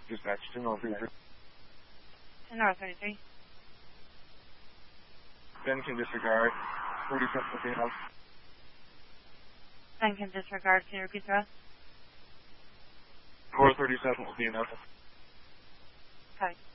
Dispatch to North 33. To North 33. Ben can disregard. 47 will be enough. Ben can disregard. Can you repeat the rest? 437 will be enough. Okay.